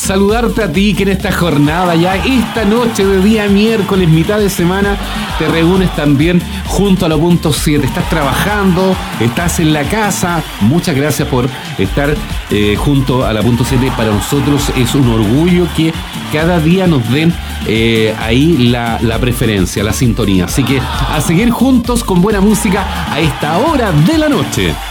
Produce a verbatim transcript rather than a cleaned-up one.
saludarte a ti que en esta jornada, ya esta noche de día miércoles, mitad de semana, te reúnes también junto a la punto siete. Estás trabajando, estás en la casa. Muchas gracias por estar eh, junto a la punto siete. Para nosotros es un orgullo que cada día nos den eh, ahí la, la preferencia, la sintonía. Así que a seguir juntos con buena música a esta hora de la noche.